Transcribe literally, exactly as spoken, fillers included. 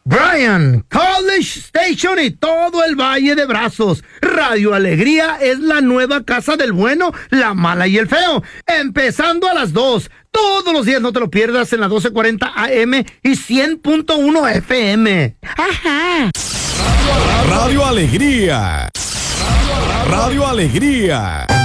Bryan, College Station y todo el Valle de Brazos. Radio Alegría es la nueva casa del bueno, la mala y el feo. Empezando a las dos. Todos los días, no te lo pierdas, en la doce cuarenta A M y cien punto uno F M. Ajá. Radio Alegría. Radio Alegría.